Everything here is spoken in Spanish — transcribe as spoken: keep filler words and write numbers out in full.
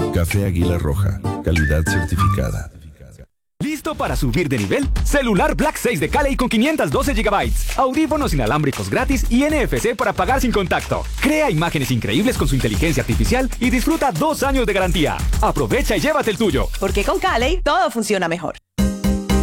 Café Águila Roja, calidad certificada. ¿Listo para subir de nivel? Celular Black seis de Cali con quinientos doce gigabytes, audífonos inalámbricos gratis y N F C para pagar sin contacto. Crea imágenes increíbles con su inteligencia artificial y disfruta dos años de garantía. Aprovecha y llévate el tuyo. Porque con Cali todo funciona mejor.